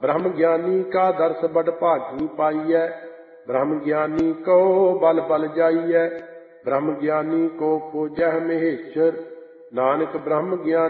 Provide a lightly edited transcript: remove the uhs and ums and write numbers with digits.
ब्रह्म ज्ञानी का दर्श बड़ भागी पाइयै। ब्रह्म ज्ञानी को बल बल जाइयै। ब्रह्म ज्ञानी को खोजह महेश्वर। नानक ब्रह्म ज्ञानी